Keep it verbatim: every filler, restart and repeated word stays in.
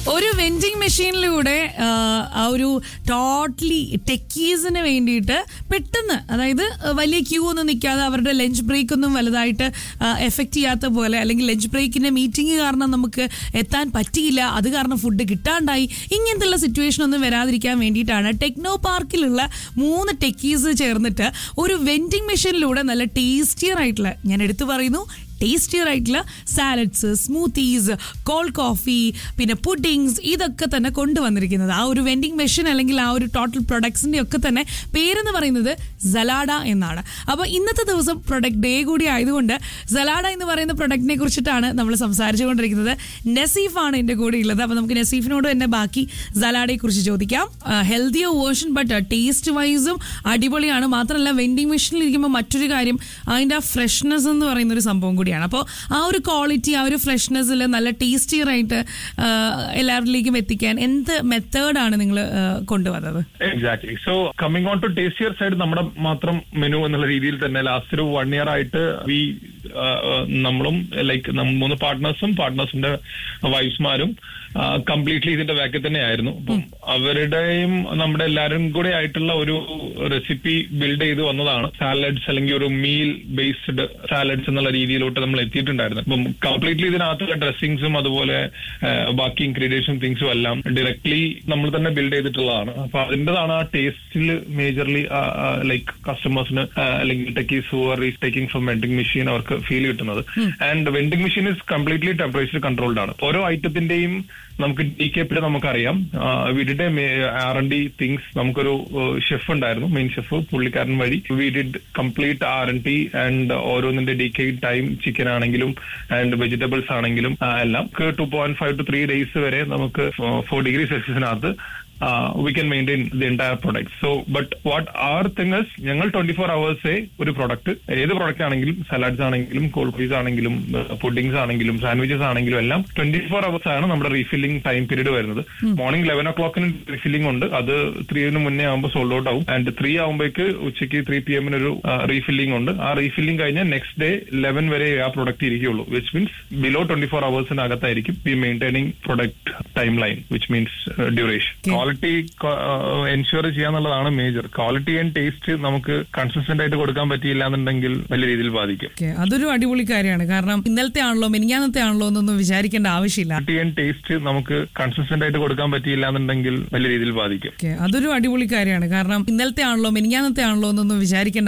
ഒരു വെൻഡിങ് മെഷീനിലൂടെ ആ ഒരു ടോട്ടലി ടെക്കീസിന് വേണ്ടിയിട്ട് പെട്ടെന്ന്, അതായത് വലിയ ക്യൂ ഒന്നും നിൽക്കാതെ അവരുടെ ലഞ്ച് ബ്രേക്ക് ഒന്നും വലുതായിട്ട് എഫക്റ്റ് ചെയ്യാത്ത പോലെ, അല്ലെങ്കിൽ ലഞ്ച് ബ്രേക്കിന്റെ മീറ്റിംഗ് കാരണം നമുക്ക് എത്താൻ പറ്റിയില്ല, അത് കാരണം ഫുഡ് കിട്ടാണ്ടായി, ഇങ്ങനത്തെ സിറ്റുവേഷൻ ഒന്നും വരാതിരിക്കാൻ വേണ്ടിയിട്ടാണ് ടെക്നോ പാർക്കിലുള്ള മൂന്ന് ടെക്കീസ് ചേർന്നിട്ട് ഒരു വെൻഡിങ് മെഷീനിലൂടെ നല്ല ടേസ്റ്റിയർ ആയിട്ടുള്ള, ഞാൻ എടുത്തു പറയുന്നു ടേസ്റ്റിയർ ആയിട്ടുള്ള സാലഡ്സ്, സ്മൂത്തീസ്, കോൾഡ് കോഫി, പിന്നെ പുഡിങ്സ്, ഇതൊക്കെ തന്നെ കൊണ്ടുവന്നിരിക്കുന്നത്. ആ ഒരു വെൻഡിങ് മെഷീൻ അല്ലെങ്കിൽ ആ ഒരു ടോട്ടൽ പ്രൊഡക്ട്സിന്റെ ഒക്കെ തന്നെ പേരെന്ന് പറയുന്നത് സലാഡ എന്നാണ്. അപ്പോൾ ഇന്നത്തെ ദിവസം പ്രൊഡക്റ്റ് ഡേ കൂടി ആയതുകൊണ്ട് സലാഡ എന്ന് പറയുന്ന പ്രൊഡക്റ്റിനെ കുറിച്ചിട്ടാണ് നമ്മൾ സംസാരിച്ചുകൊണ്ടിരിക്കുന്നത്. നസീഫാണ് എൻ്റെ കൂടെ ഉള്ളത്. അപ്പോൾ നമുക്ക് നസീഫിനോട് തന്നെ ബാക്കി സലാഡയെ കുറിച്ച് ചോദിക്കാം. ഹെൽത്തിയോ വേർഷൻ, ബട്ട് ടേസ്റ്റ് വൈസും അടിപൊളിയാണ്. മാത്രമല്ല വെൻഡിങ് മെഷീനിൽ ഇരിക്കുമ്പോൾ മറ്റൊരു കാര്യം, അതിൻ്റെ ആ ഫ്രഷ്നെസ് എന്ന് പറയുന്ന ഒരു സംഭവം കൂടിയാണ്. അപ്പോൾ ആ ഒരു ക്വാളിറ്റി, ആ ഒരു ഫ്രഷ്നെസ്സിൽ നല്ല ടേസ്റ്റിയർ ആയിട്ട് എല്ലാവരിലേക്കും എത്തിക്കാൻ എന്ത് മെത്തേഡാണ് നിങ്ങൾ കൊണ്ടുവന്നത്? Exactly. So coming on to tastier side, നമ്മുടെ മാത്രം മെനു എന്നുള്ള രീതിയിൽ തന്നെ ലാസ്റ്റ് ഒരു വൺ ഇയർ ആയിട്ട് വി നമ്മളും ലൈക്ക് മൂന്ന് പാർട്ട്നേഴ്സും പാർട്ട്നേഴ്സിന്റെ വൈഫ്സ്മാരും കംപ്ലീറ്റ്ലി ഇതിന്റെ ബാക്കിൽ തന്നെയായിരുന്നു. അപ്പം അവരുടെയും നമ്മുടെ എല്ലാവരും കൂടെ ആയിട്ടുള്ള ഒരു റെസിപ്പി ബിൽഡ് ചെയ്ത് വന്നതാണ് സാലഡ്സ്, അല്ലെങ്കിൽ ഒരു മീൽ ബേസ്ഡ് സാലഡ്സ് എന്നുള്ള രീതിയിലോട്ട് നമ്മൾ എത്തിയിട്ടുണ്ടായിരുന്നു. അപ്പം കംപ്ലീറ്റ്ലി ഇതിനകത്തുള്ള ഡ്രസ്സിങ്സും അതുപോലെ ബാക്കി ഇൻഗ്രീഡിയൻസും തിങ്സും എല്ലാം ഡയറക്ട്ലി നമ്മൾ തന്നെ ബിൽഡ് ചെയ്തിട്ടുള്ളതാണ്. അപ്പൊ അതിൻ്റെതാണ് ആ ടേസ്റ്റിൽ മേജർലി ലൈക്ക് കസ്റ്റമേഴ്സിന് അല്ലെങ്കിൽ techies who are taking from vending machine അവർക്ക് ഫീൽ കിട്ടുന്നത്. And vending machine is completely temperature controlled ആണ്. ഓരോ ഐറ്റത്തിന്റെയും നമുക്ക് ഡി കെ പി നമുക്കറിയാം. വിഡിന്റെ ആർ എൻ ഡി തിങ്സ്, നമുക്കൊരു ഷെഫ് ഉണ്ടായിരുന്നു, മെയിൻ ഷെഫ്, പുള്ളിക്കാരൻ വഴി we did complete R N T and ഓരോന്നിന്റെ D K time, chicken ആണെങ്കിലും ആൻഡ് വെജിറ്റബിൾസ് ആണെങ്കിലും എല്ലാം two point five to three days വരെ നമുക്ക് four degree സെൽഷ്യസിനകത്ത് Uh, we can maintain the entire product. So, but what our thing is, ഞങ്ങൾ twenty four അവേഴ്സേ ഒരു product, ഏത് product ആണെങ്കിലും, salads ആണെങ്കിലും, കോൾഡ് കോഫീസ് ആണെങ്കിലും, പുഡിങ്സ് ആണെങ്കിലും, സാൻഡ്വിച്ചസ് ആണെങ്കിലും എല്ലാം ട്വന്റി ഫോർ അവേഴ്സ് ആണ് നമ്മുടെ റീഫില്ലിംഗ് ടൈം പീരീഡ് വരുന്നത്. മോർണിംഗ് ലെവൻ ഒ ക്ലോക്കിന് റീഫില്ലിംഗ് ഉണ്ട്, അത് ത്രീന് മുന്നേ ആകുമ്പോൾ സോൾഡ് ഔട്ട് ആവും. ആൻഡ് ത്രീ ആകുമ്പോഴേക്ക് ഉച്ചയ്ക്ക് ത്രീ പി എമ്മിന് ഒരു റീഫില്ലിംഗ് ഉണ്ട്. ആ റീഫില്ലിംഗ് കഴിഞ്ഞാൽ നെക്സ്റ്റ് ഡേ ലെവൻ വരെ ആ product ഇരിക്കുള്ളൂ, which means below twenty four അവേഴ്സിനകത്തായിരിക്കും V maintaining product time line, which means duration. Quality ensure ചെയ്യാന്നുള്ളതാണ് major. Quality and taste നമുക്ക് കൺസിസ്റ്റന്റ് ആയിട്ട് കൊടുക്കാൻ പറ്റിയില്ല എന്നുണ്ടെങ്കിൽ വലിയ രീതിയിൽ ബാധിക്കും. അതൊരു അടിപൊളി കാര്യമാണ്. കാരണം ഇന്നലത്തെ ആണല്ലോ മിനിഞ്ഞാന്നത്തെ ആണല്ലോ എന്നൊന്നും വിചാരിക്കേണ്ട ആവശ്യമില്ല. ക്വാളിറ്റി ആൻഡ് ടേസ്റ്റ് നമുക്ക് കൺസിസ്റ്റന്റ് ആയിട്ട് കൊടുക്കാൻ പറ്റിയില്ല എന്നുണ്ടെങ്കിൽ വലിയ രീതിയിൽ ബാധിക്കും. അതൊരു അടിപൊളി കാര്യമാണ്. കാരണം ഇന്നലത്തെ ആണല്ലോ മിനിഞ്ഞാന്നത്തെ ആണല്ലോ എന്നൊന്നും വിചാരിക്കേണ്ട